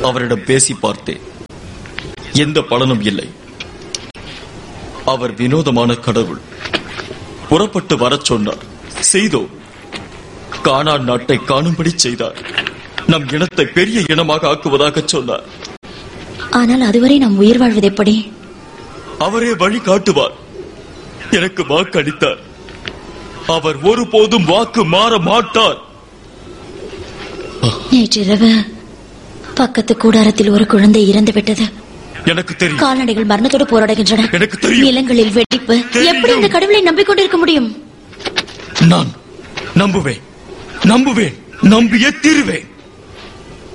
அவரிடம் பேசி பார்த்தேன். எந்த பலனும் இல்லை. அவர் வினோதமான கடவுள். புறப்பட்டு வரச் சொன்னார். செய்தோ. கானான் நாட்டை காணும்படி செய்தார். நம் இனத்தை பெரிய இனமாக ஆக்குவதாக சொன்னார். ஆனால் அதுவரை நாம் உயிர் வாழ்வது எப்படி? அவரே வழி காட்டுவார். எனக்கு வாக்கு அளித்தார். அவர் ஒருபோதும் வாக்கு மாற மாட்டார். நேற்றிரவு பக்கத்து கூடாரத்தில் ஒரு குழந்தை இறந்து விட்டது. எனக்கு தெரியும். கால்நடைகள் மரணத்தோடு போராடுகின்றன. எனக்கு தெரியும். நிலங்களில் வெடிப்பு. எப்படி இந்த கடவுளை நம்பிக்கொண்டிருக்க முடியும்? நான் நம்புவேன், நம்பியே தீருவேன்.